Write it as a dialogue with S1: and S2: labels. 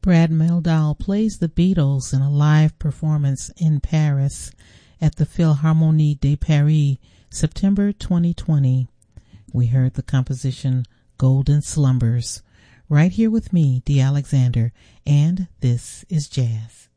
S1: Brad Mehldau plays the Beatles in a live performance in Paris at the Philharmonie de Paris, September 2020. We heard the composition Golden Slumbers. Right here with me, Dee Alexander, and this is Jazz.